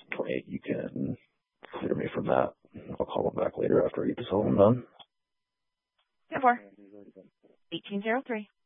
28, you can clear me from that. I'll call them back later after I get this home done. 10-4. 1803.